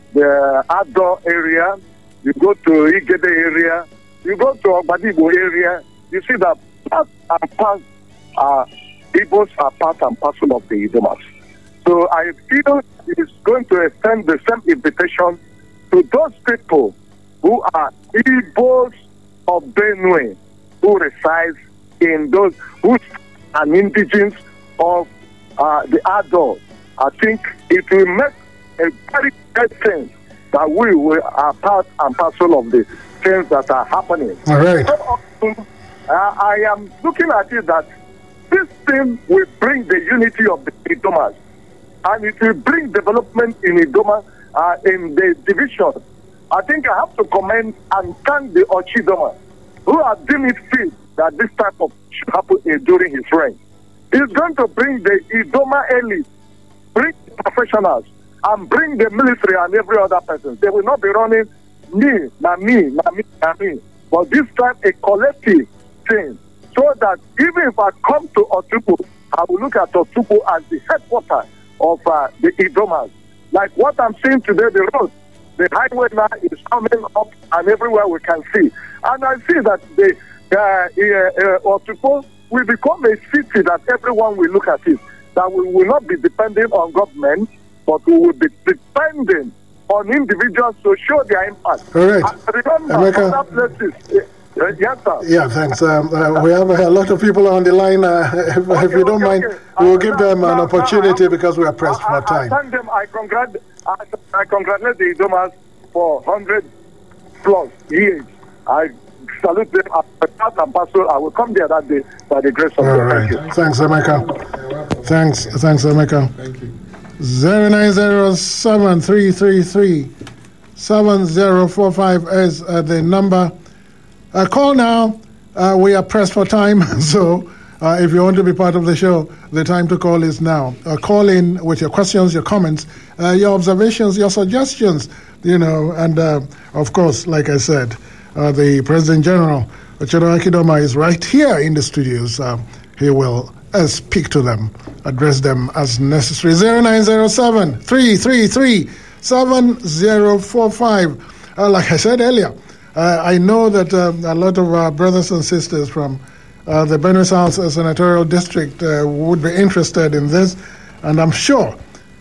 the Ado area, you go to Igede area, you go to Ogbadibo area, you see that part and part, uh, Igbos are part and parcel of the Idomas. So I feel it's going to extend the same invitation to those people who are Igbos of Benue, who reside in those, who are indigenous of uh, the Ado. I think it will make a very good sense that we will are part and parcel of the things that are happening. All right. So often, uh, I am looking at it that this thing will bring the unity of the Idomas, and it will bring development in Idoma, uh, in the division. I think I have to commend and thank the Ochidoma, who have deemed it fit that this type of should happen in, during his reign. He's going to bring the Idoma elite, bring the professionals, and bring the military and every other person. They will not be running me, na me, na me, na me. But this time a collective thing. So that even if I come to Otukpo, I will look at Otukpo as the headquarters of uh, the Idomas. Like what I'm seeing today, the road, the highway now is coming up and everywhere we can see. And I see that the uh, uh, uh, Otukpo will become a city that everyone will look at it. That we will not be depending on government, but we will be depending on individuals to show their impact. All right. And remember, Emeka. other places. Uh, yes, sir. Yeah, thanks. Um, uh, we have a lot of people on the line. Uh, if, Okay, if you don't okay, mind, okay. we will Uh, give now- them an now- opportunity now, because we are pressed I, for I, time. I thank them. I congratulate. I, I congratulate the Idomas for hundred plus years. I salute them as part and parcel. I will come there that day by the grace of All God. right. Thank you. Thanks, Emeka. Thanks, thanks, Emeka. Thank you. Zero nine zero seven three three three seven zero four five is uh, the number. Uh, call now. Uh, we are pressed for time, so uh, if you want to be part of the show, the time to call is now. Uh, call in with your questions, your comments, uh, your observations, your suggestions, you know, and uh, of course, like I said, uh, the President General, Ochendo Akindoma, is right here in the studios. Uh, he will uh, speak to them, address them as necessary. zero nine zero seven three three three seven zero four five. Uh, like I said earlier, uh, I know that um, a lot of our brothers and sisters from uh, the Benue South Senatorial District uh, would be interested in this, and I'm sure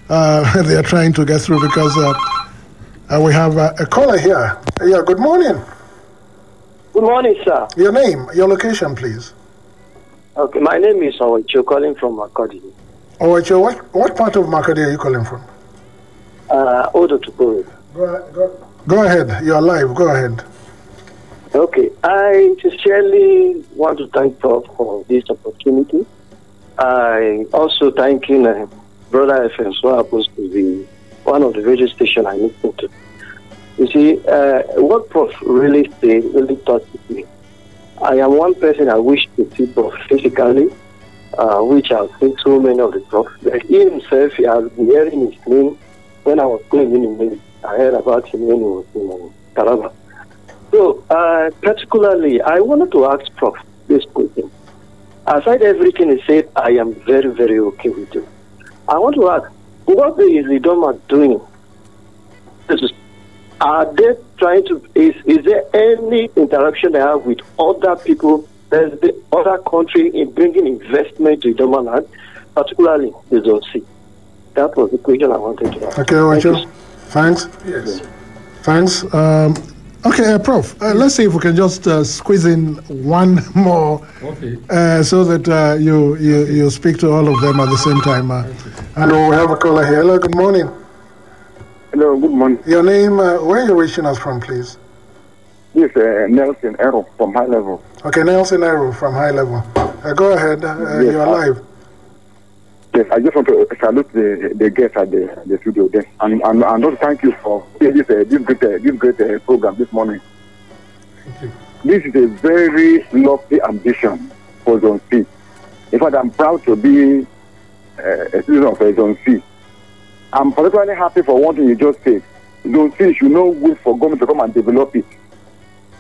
uh, they are trying to get through because uh, uh, we have uh, a caller here. Yeah, good morning. Good morning, sir. Your name, your location, please. Okay, my name is Owecho, calling from Makodi. Oh, what, what part of Makodi are you calling from? Uh, Odo Tukuru. Go, go, go ahead. You're live. Go ahead. Okay, I sincerely want to thank Prof for this opportunity. I also thanking uh, Brother F M, so happens to be one of the radio stations I listen to. You see, uh, what Prof really said really touched me. I am one person I wish to see Prof physically, uh, which I've seen so many of the Prof. Like he himself, he has been hearing his name when I was playing in the I heard about him when he was in uh, Taraba. So, uh, particularly, I wanted to ask Prof this question. Aside everything he said, I am very, very okay with it. I want to ask, what is the Idoma doing? Are they trying to, is, is there any interaction they have with other people, there's the other country in bringing investment to Idoma land, particularly the Zone C? That was the question I wanted to ask. Okay, Owecho. Thanks. Yes. Thanks. Um, okay, uh, Prof, uh, let's see if we can just uh, squeeze in one more Okay. uh, so that uh, you, you you speak to all of them at the same time. Uh, and we have a caller here. Hello, good morning. Hello, good morning. Your name, uh, where are you reaching us from, please? This is uh, Nelson Ero from High Level. Okay, Nelson Aru from High Level. Uh, go ahead. Uh, Yes, you're uh, live. Yes, I just want to salute the the guests at the, the studio there, and and and also thank you for this uh, this great uh, this great uh, program this morning. Thank you. This is a very lofty ambition for Zone C. In fact, I'm proud to be uh, a citizen of uh, Zone C. I'm particularly happy for one thing you just said. Zone C should not wait for government to come and develop it.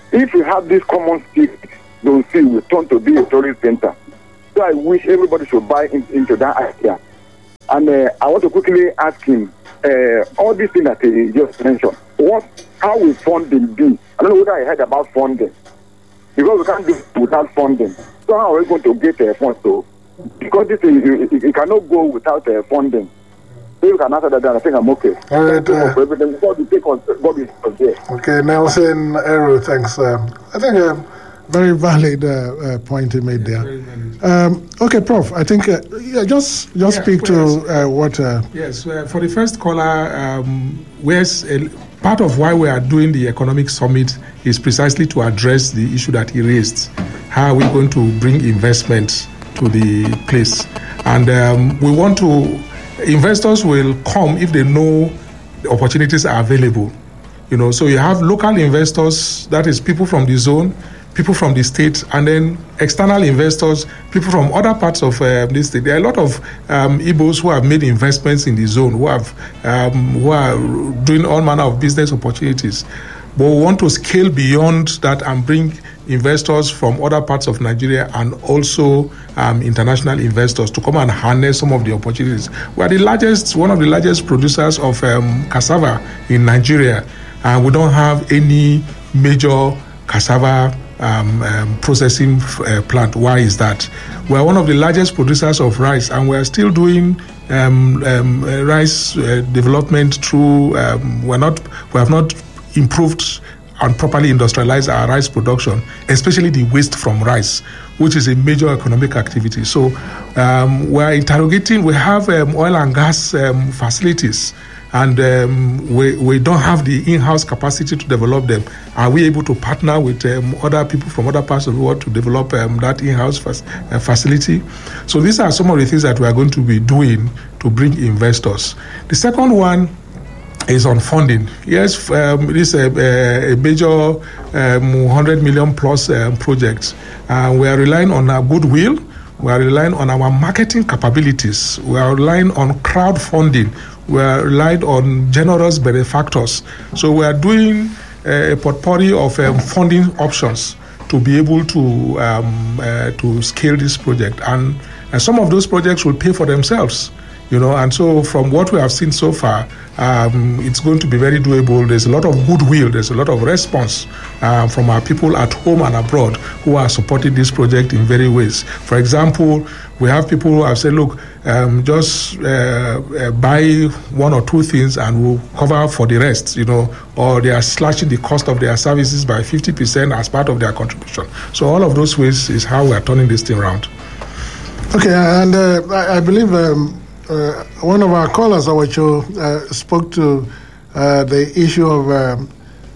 If we have this common spirit, they will see we turn to be a tourist center. So I wish everybody should buy in, into that idea. And uh, I want to quickly ask him, uh, all these things that he just mentioned, what, how will funding be? I don't know whether I heard about funding. Because we can't do it without funding. So how are we going to get uh, funds? So, because this is, you, you cannot go without uh, funding. So you can answer that, and I think I'm okay. All right. Thank you Uh, for everything. Before we take on, Bobby is there. Okay, Nelson Eru, thanks. Um, I think a very valid uh, uh, point he made there. Very valid. Um, okay, Prof, I think uh, yeah, just just Yeah, speak to yes. uh, what. Uh, Yes, uh, for the first caller, um, where's a, part of why we are doing the economic summit is precisely to address the issue that he raised. How are we going to bring investment to the place? And um, we want to, investors will come if they know the opportunities are available. You know, so you have local investors, that is people from the zone, people from the state, and then external investors, people from other parts of uh, this state. There are a lot of um, Igbos who have made investments in the zone, who have um, who are doing all manner of business opportunities. But we want to scale beyond that and bring investors from other parts of Nigeria and also um, international investors to come and harness some of the opportunities. We are the largest, one of the largest producers of um, cassava in Nigeria, and we don't have any major cassava um, um, processing uh, plant. Why is that? We are one of the largest producers of rice, and we are still doing um, um, uh, rice uh, development through. Um, we're not. We have not improved and properly industrialize our rice production, especially the waste from rice, which is a major economic activity. So um, we're interrogating, we have um, oil and gas um, facilities, and um, we, we don't have the in-house capacity to develop them. Are we able to partner with um, other people from other parts of the world to develop um, that in-house fa- uh, facility? So these are some of the things that we are going to be doing to bring investors. The second one is on funding. Yes, um, this is a, a major um, one hundred million plus um, project. Uh, we are relying on our goodwill. We are relying on our marketing capabilities. We are relying on crowdfunding. We are relying on generous benefactors. So we are doing a potpourri of um, funding options to be able to um, uh, to scale this project. And, and some of those projects will pay for themselves. You know, and so from what we have seen so far, um, it's going to be very doable. There's a lot of goodwill. There's a lot of response uh, from our people at home and abroad who are supporting this project in various ways. For example, we have people who have said, look, um, just uh, uh, buy one or two things and we'll cover for the rest, you know, or they are slashing the cost of their services by fifty percent as part of their contribution. So all of those ways is how we are turning this thing around. okay, and uh, I, I believe um, uh, one of our callers, Awacho, uh, spoke to uh, the issue of um,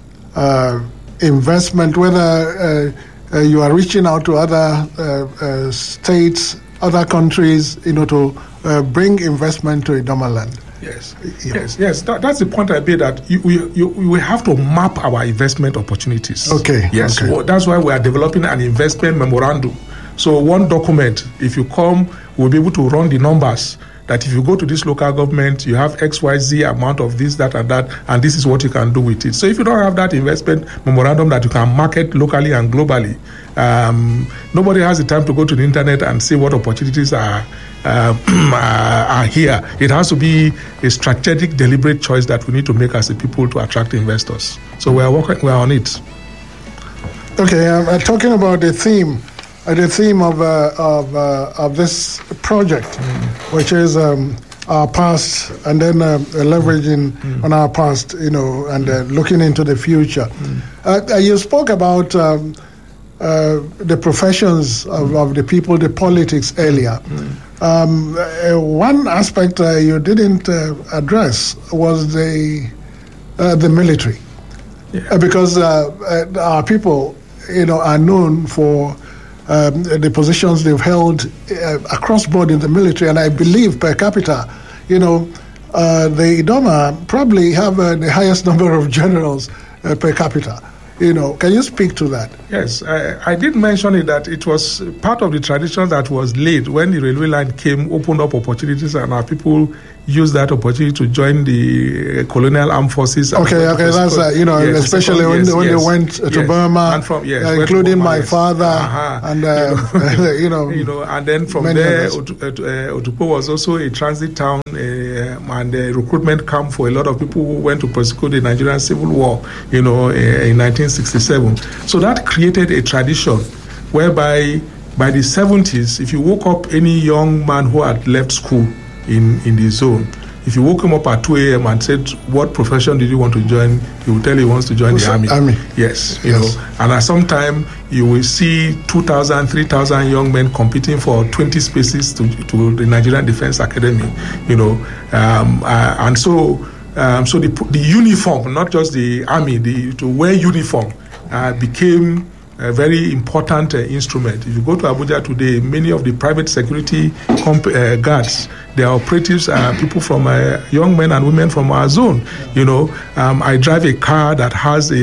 uh, investment, whether uh, uh, you are reaching out to other uh, uh, states, other countries, you know, to uh, bring investment to Idomaland. Yes, Yeah. yes, yes. That, that's the point I made, that you, we, you, we have to map our investment opportunities. Okay, Yes, okay. well, that's why we are developing an investment memorandum. So one document, if you come, we'll be able to run the numbers, that if you go to this local government, you have X Y Z amount of this, that, and that, and this is what you can do with it. So if you don't have that investment memorandum that you can market locally and globally, um, nobody has the time to go to the internet and see what opportunities are, uh, are here. It has to be a strategic, deliberate choice that we need to make as a people to attract investors. So we are working, we are on it. Okay, um, uh, talking about the theme, uh, the theme of uh, of uh, of this project, mm. which is um, our past, and then uh, leveraging mm. on our past, you know, and uh, looking into the future. Mm. Uh, you spoke about um, uh, the professions of, mm. of the people, the politics earlier. Mm. Um, uh, one aspect uh, you didn't uh, address was the uh, the military, yeah. uh, because uh, uh, our people, you know, are known for um, the positions they've held uh, across board in the military, and I believe per capita, you know, uh, the Idoma probably have uh, the highest number of generals uh, per capita. You know, can you speak to that? Yes, I, I did mention it that it was part of the tradition that was laid when the railway line came, opened up opportunities, and our people used that opportunity to join the colonial armed forces. Okay, okay, that's uh, you know, yes, especially second, when, yes, when yes, they went to yes, Burma, and from, yes, uh, including Burma, my yes. father, uh-huh. and uh, you, know, you know, and then from there, Otupo was also a transit town uh, and a recruitment camp for a lot of people who went to prosecute the Nigerian Civil War, you know, uh, in nineteen sixty-seven. So that created a tradition whereby by the seventies, if you woke up any young man who had left school in, in the zone, if you woke him up at two a.m. and said, what profession did you want to join, he will tell you he wants to join Who's the army. army. Yes, you yes. know. And at some time, you will see two thousand, three thousand young men competing for twenty spaces to, to the Nigerian Defense Academy, you know. Um, uh, and so um, so the, the uniform, not just the army, the to wear uniform uh, became a very important uh, instrument. If you go to Abuja today, many of the private security comp- uh, guards, their operatives are people from uh, young men and women from our zone. You know, um, I drive a car that has a,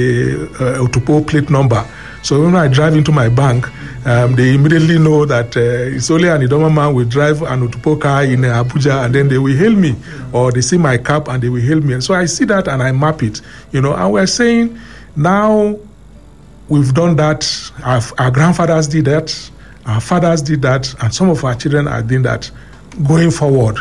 a Otupo plate number. So when I drive into my bank, um, they immediately know that uh, it's only an Idoma man will drive an Otupo car in uh, Abuja, and then they will hail me, or they see my cap and they will hail me. And so I see that and I map it. You know, and we're saying now, we've done that. Our, our grandfathers did that. Our fathers did that. And some of our children are doing that. Going forward,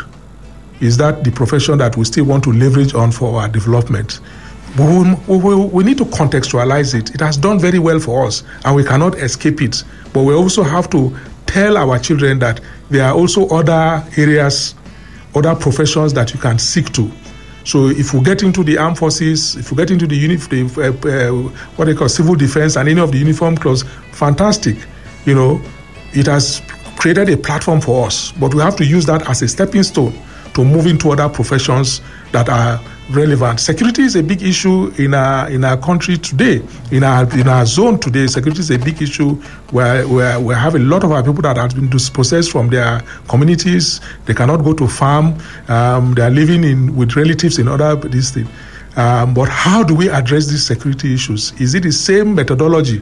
is that the profession that we still want to leverage on for our development? We, we, we need to contextualize it. It has done very well for us, and we cannot escape it. But we also have to tell our children that there are also other areas, other professions that you can seek to. So if we get into the armed forces, if we get into the, uni- the uh, uh, what they call civil defense and any of the uniform clothes, fantastic. You know, it has created a platform for us, but we have to use that as a stepping stone to move into other professions that are relevant. Security is a big issue in our in our country today, in our in our zone today. Security is a big issue where where we have a lot of our people that have been dispossessed from their communities. They cannot go to farm. Um, they are living in with relatives in other this thing. Um, but how do we address these security issues? Is it the same methodology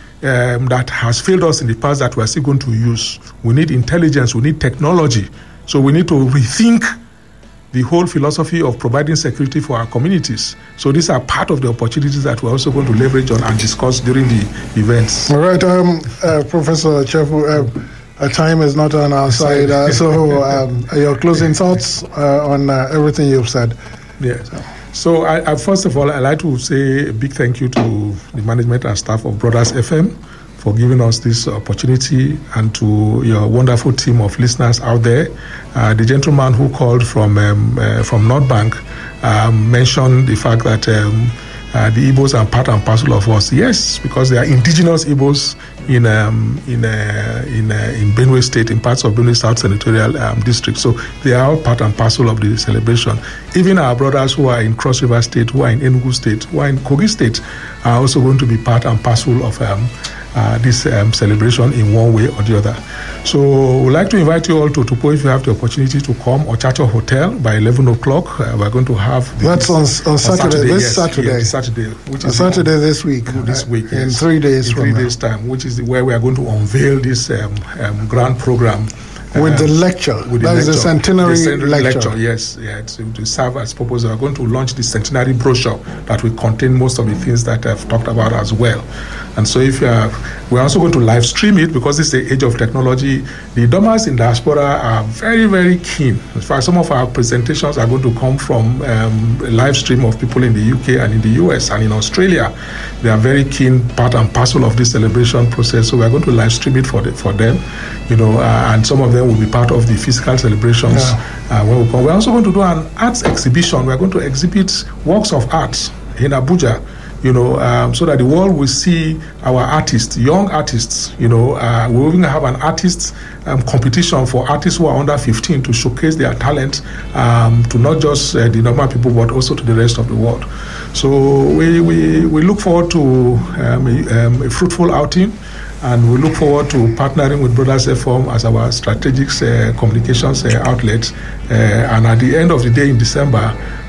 um, that has failed us in the past that we are still going to use? We need intelligence. We need technology. So we need to rethink the whole philosophy of providing security for our communities. So these are part of the opportunities that we're also going to leverage on and discuss during the events. All right, um, uh, Professor Chefu, uh, time is not on our side. Uh, so um, your closing thoughts uh, on uh, everything you've said. Yes. So, so I, I, first of all, I'd like to say a big thank you to the management and staff of Brothers F M for giving us this opportunity, and to your wonderful team of listeners out there. Uh, the gentleman who called from um, uh, from North Bank um, mentioned the fact that um, uh, the Igbos are part and parcel of us. Yes, because they are indigenous Igbos in um, in uh, in uh, in Benue State, in parts of Benue South Senatorial um, District. So they are all part and parcel of the celebration. Even our brothers who are in Cross River State, who are in Enugu State, who are in Kogi State, are also going to be part and parcel of um, Uh, this um, celebration in one way or the other. So we'd like to invite you all to Otupo if you have the opportunity to come, or Chacho Hotel by eleven o'clock. Uh, we're going to have... The, That's on, on, on Saturday, Saturday, this yes, Saturday. Yes, Saturday. Which is Saturday this week. This week, yes. In three days in from three now. days' time, which is the, where we are going to unveil this um, um, grand program. With um, the lecture. With that the is lecture. the centenary, the centenary lecture. lecture. Yes, yeah, to, to serve as purpose. We are going to launch the centenary brochure that will contain most of the things that I've talked about as well. And so if you are, we're also going to live stream it, because it's the age of technology. The Idomas in diaspora are very, very keen. In fact, some of our presentations are going to come from um, a live stream of people in the U K and in the U S and in Australia. They are very keen, part and parcel of this celebration process. So we're going to live stream it for the, for them, you know, uh, and some of them will be part of the physical celebrations. Yeah. Uh, when we come. We're also going to do an arts exhibition. We're going to exhibit works of art in Abuja, you know, um, so that the world will see our artists, young artists, you know. Uh, we'll even have an artist um, competition for artists who are under fifteen to showcase their talent um, to not just uh, the normal people, but also to the rest of the world. So we, we, we look forward to um, a, um, a fruitful outing. And we look forward to partnering with Brothers F M as our strategic uh, communications uh, outlet. Uh, and at the end of the day in December,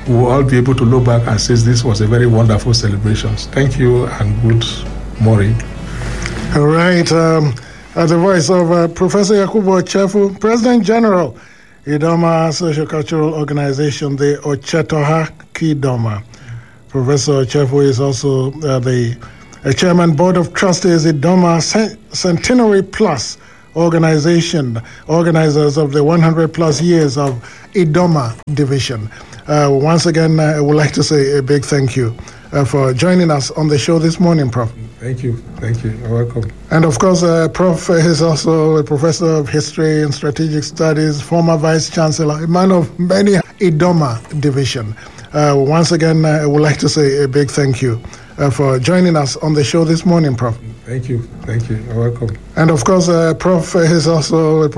we will all be able to look back and say this was a very wonderful celebration. Thank you and good morning. All right. Um, at the voice of uh, Professor Yakubu Ochefu, President General, Idoma Sociocultural Organization, the Ochetoha Kidoma. Professor Ochefu is also uh, the uh, Chairman Board of Trustees, Idoma Centenary Plus Organization, organizers of the one hundred plus years of Idoma Division. Uh, once again, I would like to say a big thank you uh, for joining us on the show this morning, Prof. Thank you. Thank you. You're welcome. And of course, uh, Prof is also a professor of history and strategic studies, former vice chancellor, a man of many Idoma Division. Uh, once again, I would like to say a big thank you uh, for joining us on the show this morning, Prof. Thank you. Thank you. You're welcome. And of course, uh, Prof is also a